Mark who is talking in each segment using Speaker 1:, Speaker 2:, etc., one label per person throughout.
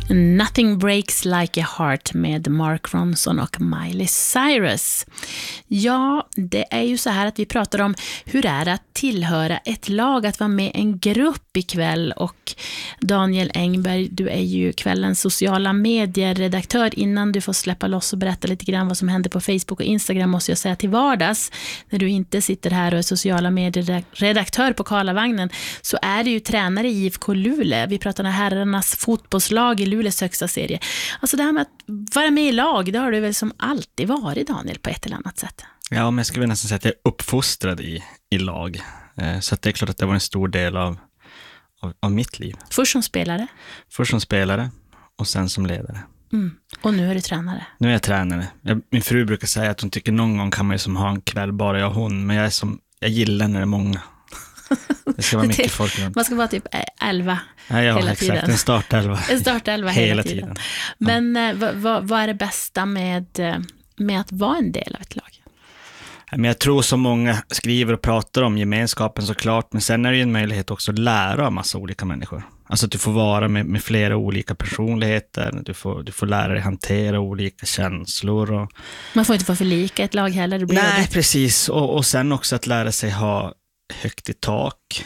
Speaker 1: Nothing Breaks Like a Heart med Mark Ronson och Miley Cyrus. Ja, det är ju så här att vi pratar om hur det är att tillhöra ett lag, att vara med i en grupp ikväll. Och Daniel Engberg, du är ju kvällens sociala medieredaktör. Innan du får släppa loss och berätta lite grann vad som händer på Facebook och Instagram, måste jag säga till vardags, när du inte sitter här och är sociala medieredaktör på Karlavagnen, så är det ju tränare i IFK Luleå. Vi pratar om herrarnas fotbollslag i Luleås högsta serie. Alltså det här med att vara med i lag, det har du väl som alltid varit, Daniel, på ett eller annat sätt?
Speaker 2: Ja, men jag skulle nästan säga att jag är uppfostrad i lag. Så att det är klart att det var en stor del av mitt liv.
Speaker 1: Först som spelare?
Speaker 2: Först som spelare och sen som ledare.
Speaker 1: Mm. Och nu är du tränare?
Speaker 2: Nu är jag tränare. Min fru brukar säga att hon tycker någon gång kan man ju som ha en kväll bara jag och hon. Men jag gillar när det är många. Det ska vara mycket folk runt.
Speaker 1: Man ska vara typ 11 hela
Speaker 2: exakt,
Speaker 1: tiden.
Speaker 2: En startelva.
Speaker 1: En startelva hela tiden. Men vad är det bästa med att vara en del av ett lag?
Speaker 2: Men jag tror så många skriver och pratar om gemenskapen såklart. Men sen är det ju en möjlighet också att lära av massa olika människor. Alltså att du får vara med flera olika personligheter. Du får lära dig hantera olika känslor. Och...
Speaker 1: Man får inte vara för lika ett lag heller.
Speaker 2: Nej, precis. Och sen också att lära sig ha högt i tak.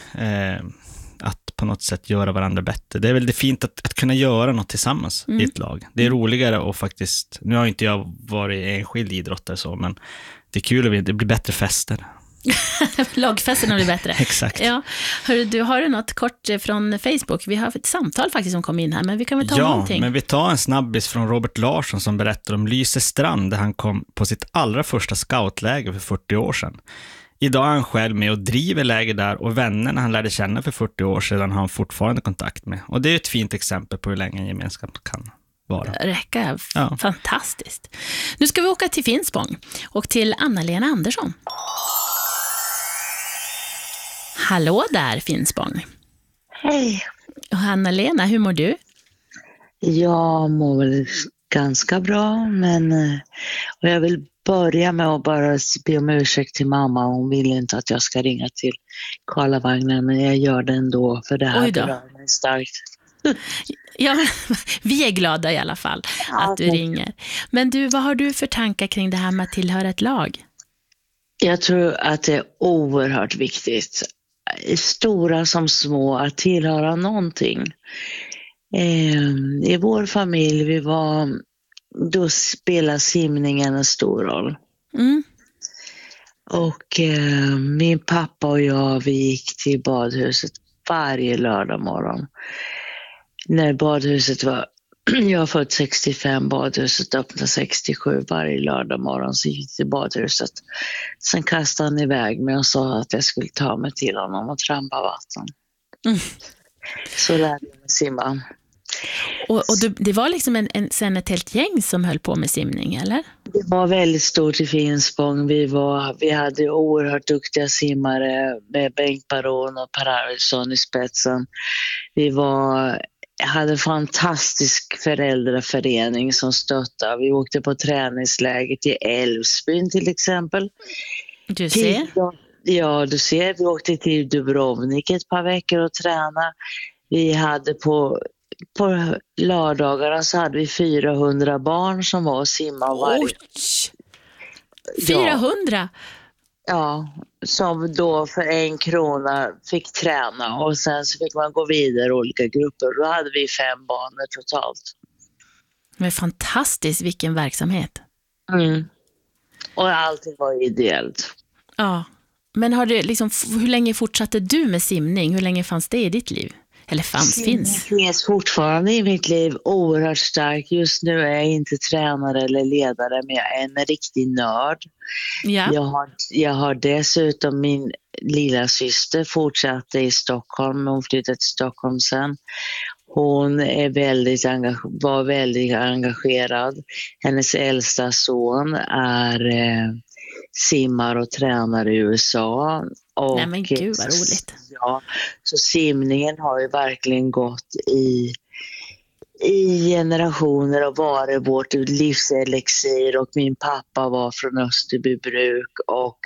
Speaker 2: Att på något sätt göra varandra bättre. Det är väl det fint att kunna göra något tillsammans i ett lag. Det är roligare och faktiskt, nu har inte jag varit enskild idrottare så, men det är kul att det blir bättre fester.
Speaker 1: Lagfesterna blir bättre.
Speaker 2: Exakt.
Speaker 1: Ja. Hörru, har du något kort från Facebook? Vi har ett samtal faktiskt som kom in här, men vi kan väl ta någonting.
Speaker 2: Ja, men vi tar en snabbis från Robert Larsson som berättar om Lysestrand där han kom på sitt allra första scoutläger för 40 år sedan. Idag är han själv med och driver läger där och vännerna han lärde känna för 40 år sedan har han fortfarande kontakt med. Och det är ett fint exempel på hur länge en gemenskap kan vara.
Speaker 1: Räcka, ja. Fantastiskt. Nu ska vi åka till Finspång och till Anna-Lena Andersson. Hallå där, Finspång.
Speaker 3: Hej.
Speaker 1: Och Anna-Lena, hur mår du?
Speaker 3: Jag mår väl ganska bra, men och jag vill börja med att bara be om ursäkt till mamma. Hon vill inte att jag ska ringa till Karlavagnen, men jag gör det ändå för det här berör mig starkt.
Speaker 1: Ja, vi är glada i alla fall att du ringer. Men du, vad har du för tankar kring det här med att tillhöra ett lag?
Speaker 3: Jag tror att det är oerhört viktigt, stora som små, att tillhöra någonting. I vår familj, då spelar simningen en stor roll. Mm. Och min pappa och vi gick till badhuset varje lördag morgon. När badhuset var, jag har fått 65, badhuset öppnade 67, varje lördag morgon så gick jag till badhuset. Sen kastade han iväg mig och sa att jag skulle ta mig till honom och trampa vatten. Mm. Så lärde jag mig simma.
Speaker 1: Och det var liksom sen ett helt gäng som höll på med simning, eller?
Speaker 3: Det var väldigt stort i Finspång. Vi hade oerhört duktiga simmare med Bengt Baron och Per Arvidsson i spetsen. Vi hade en fantastisk föräldraförening som stöttade. Vi åkte på träningsläger till Älvsbyn till exempel.
Speaker 1: Du ser?
Speaker 3: Ja, du ser. Vi åkte till Dubrovnik ett par veckor och tränade. Vi hade på lördagarna så hade vi 400 barn som var och simmade varje.
Speaker 1: 400?
Speaker 3: Ja, som då för 1 krona fick träna och sen så fick man gå vidare i olika grupper. Då hade vi 5 banor totalt.
Speaker 1: Men fantastiskt, vilken verksamhet.
Speaker 3: Mm. Och allting var ideellt.
Speaker 1: Ja, men hur länge fortsatte du med simning? Hur länge fanns det i ditt liv? Eller finns
Speaker 3: fortfarande i mitt liv oerhört stark. Just nu är jag inte tränare eller ledare, men jag är en riktig nörd. Ja. Jag har dessutom min lilla syster fortsatte i Stockholm. Hon flyttade till Stockholm sen. Hon var väldigt engagerad. Hennes äldsta son är simmar och tränar i USA. Och,
Speaker 1: nej men gud vad roligt.
Speaker 3: Ja, så simningen har ju verkligen gått i generationer och varit vårt livselixir. Och min pappa var från Österbybruk och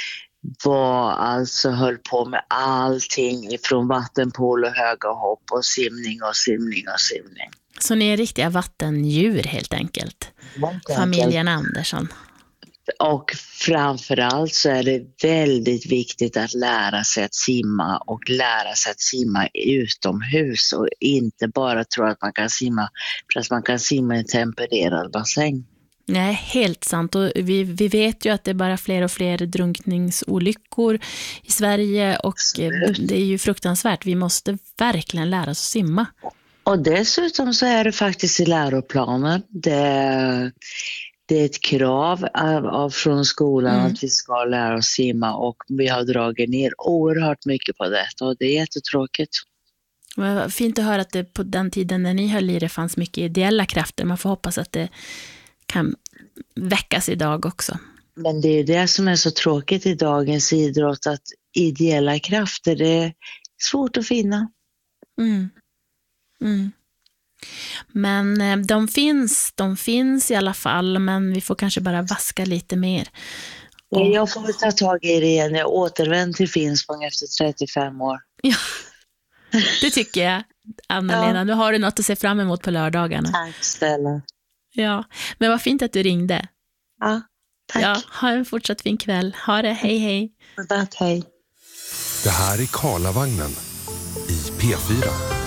Speaker 3: höll på med allting från vattenpool och höga hopp och simning.
Speaker 1: Så ni är riktiga vattendjur helt enkelt. Familjen Andersson.
Speaker 3: Och framförallt så är det väldigt viktigt att lära sig att simma och lära sig att simma utomhus och inte bara tro att man kan simma för att man kan simma i en tempererad bassäng.
Speaker 1: Nej, helt sant. Och vi vet ju att det är bara fler och fler drunkningsolyckor i Sverige och det är ju fruktansvärt. Vi måste verkligen lära oss att simma.
Speaker 3: Och dessutom så är det faktiskt i läroplanen. Det är ett krav från skolan att vi ska lära oss simma och vi har dragit ner oerhört mycket på det och det är jättetråkigt.
Speaker 1: Men fint att höra att det på den tiden när ni höll i det fanns mycket ideella krafter. Man får hoppas att det kan väckas idag också.
Speaker 3: Men det är det som är så tråkigt i dagens idrott, att ideella krafter, det är svårt att finna.
Speaker 1: Men de finns i alla fall, men vi får kanske bara vaska lite mer.
Speaker 3: Jag får ta tag i det igen. Jag återvänder till Finspång efter 35 år.
Speaker 1: Ja, det tycker jag, Anna-Lena. Nu har du något att se fram emot på lördagarna.
Speaker 3: Tack Stella.
Speaker 1: Ja, men vad fint att du ringde.
Speaker 3: Ja, tack.
Speaker 1: Ja, ha en fortsatt fin kväll. Ha det, hej.
Speaker 3: Hej.
Speaker 4: Det här är Karlavagnen i P4.